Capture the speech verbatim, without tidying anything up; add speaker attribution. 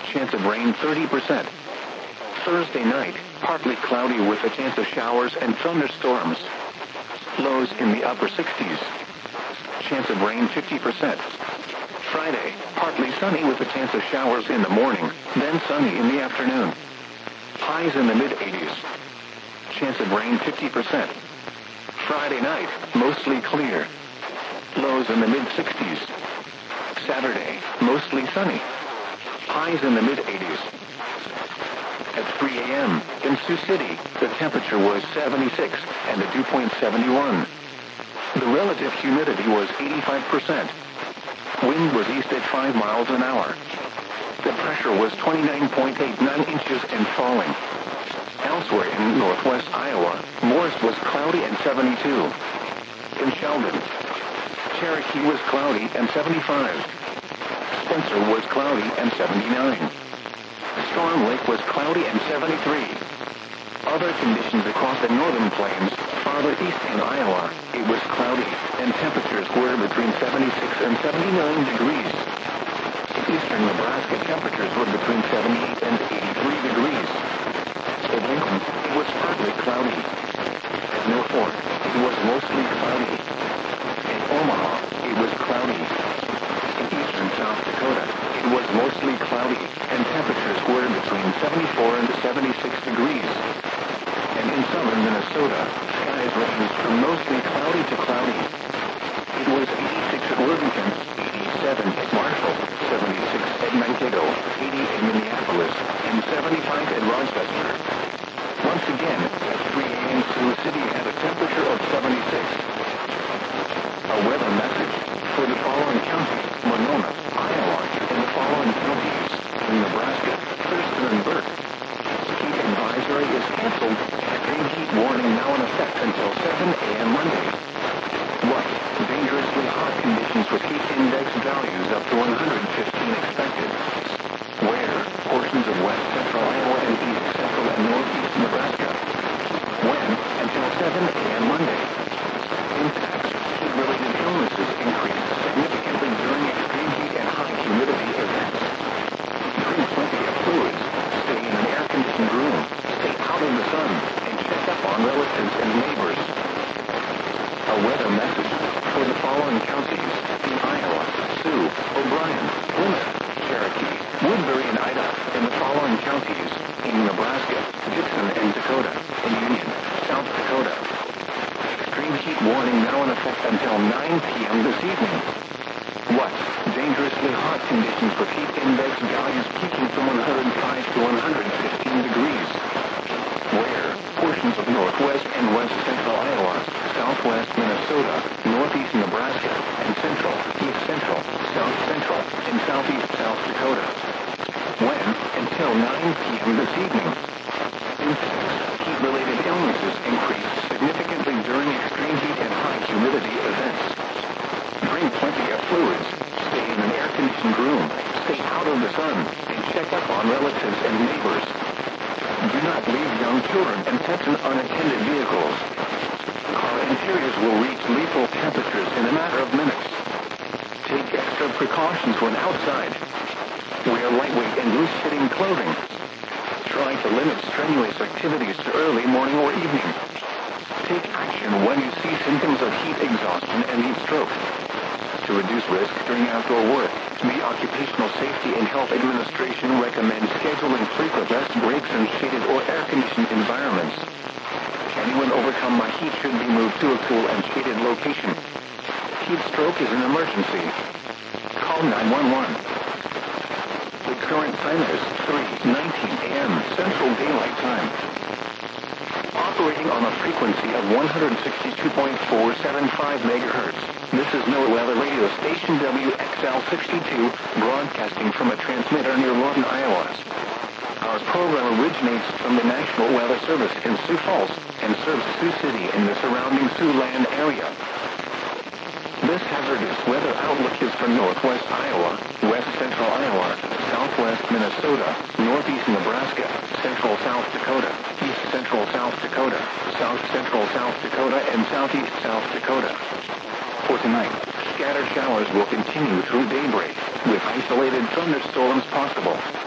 Speaker 1: chance of rain thirty percent. Thursday night, partly cloudy with a chance of showers and thunderstorms. Lows in the upper sixties. Chance of rain fifty percent. Friday, partly sunny with a chance of showers in the morning, then sunny in the afternoon. Highs in the mid-eighties. Chance of rain fifty percent. Friday night, mostly clear. Lows in the mid-sixties. Saturday, mostly sunny. Highs in the mid-eighties. At three a m in Sioux City, the temperature was seventy-six and the dew point seventy-one. The relative humidity was eighty-five percent. Wind was east at five miles an hour. The pressure was twenty-nine point eight nine inches and falling. Elsewhere in northwest Iowa, Morris was cloudy and seventy-two. In Sheldon, Cherokee was cloudy and seventy-five. Spencer was cloudy and seventy-nine. Storm Lake was cloudy and seventy-three. Other conditions across the northern plains, farther east in Iowa, it was cloudy, and temperatures were between seventy-six and seventy-nine degrees. Eastern Nebraska temperatures were between seventy-eight and eighty-three degrees. At Lincoln, it was partly cloudy. At Milford, it was mostly cloudy. In Omaha, it was cloudy. In eastern South Dakota, it was mostly cloudy, and temperatures were between seventy-four and seventy-six degrees. And in southern Minnesota, skies ranged from mostly cloudy to cloudy. It was eighty-six at Worthington, eighty-seven at Marshall, seventy-six at Mankato, eighty in Minneapolis, and seventy-five at Rochester. Once again, at three a m Sioux City had a temperature of seventy-six. A weather message for the following counties: Monona, Iowa, and the following counties: Nebraska, Thurston and Burke. Heat advisory is canceled. Extreme heat warning now in effect until seven a m Monday. What? Dangerously hot conditions with heat index values up to one hundred fifteen expected. Where? Portions of west central Iowa and east central and northeast Nebraska. When? Until seven a m Monday. Impacts. Heat-related illnesses increase significantly during extreme heat and high humidity events. Drink plenty of fluids. Stay in an air-conditioned room. Stay out in the sun. And check up on relatives and neighbors. A weather message for the following counties: in Iowa, Sioux, O'Brien, Plymouth, Cherokee, Woodbury, and Ida, and the following counties: in Nebraska, Dixon and Dakota, and Union, South Dakota. Extreme heat warning now in effect until nine p m this evening. What? Dangerously hot conditions with heat index values peaking from one hundred five to one hundred fifteen degrees. Where? Portions of northwest and west central Iowa, southwest Minnesota, northeast Nebraska, and central, east central, south central, and southeast South Dakota. When? Until nine p m this evening. Impacts. Heat-related illnesses increase significantly during extreme heat and high humidity events. Drink plenty of fluids. Stay in an air-conditioned room. Stay out of the sun. And check up on relatives and neighbors. Do not leave young children and pets in unattended vehicles. Car interiors will reach lethal temperatures in a matter of minutes. Take extra precautions when outside. Wear lightweight and loose-fitting clothing. Try to limit strenuous activities to early morning or evening. Take action when you see symptoms of heat exhaustion and heat stroke. To reduce risk during outdoor work, the Occupational Safety and Health Administration recommends scheduling frequent rest breaks in shaded or air-conditioned environments. Anyone overcome by heat should be moved to a cool and shaded location. Heat stroke is an emergency. Call nine one one. The current time is three nineteen a m Central Daylight Time. Operating on a frequency of one hundred sixty-two point four seven five megahertz. This is NOAA Weather Radio Station W X L sixty-two, broadcasting from a transmitter near Lawton, Iowa. Our program originates from the National Weather Service in Sioux Falls and serves Sioux City and the surrounding Siouxland area. This hazardous weather outlook is for northwest Iowa, west central Iowa, southwest Minnesota, northeast Nebraska, central South Dakota, east central South Dakota, south central South Dakota, and southeast South Dakota. For tonight, scattered showers will continue through daybreak, with isolated thunderstorms possible.